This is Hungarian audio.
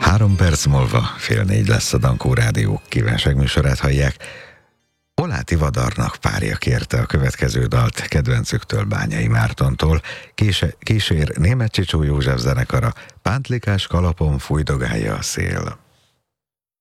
3 perc múlva 3:30 lesz a Dankó Rádió kívánságműsorát hallják. Oláti Vadarnak párja kérte a következő dalt kedvencüktől, Bányai Mártontól. Kísér Németh Csicsó József zenekara, Pántlikás kalapon fújdogálja a szél.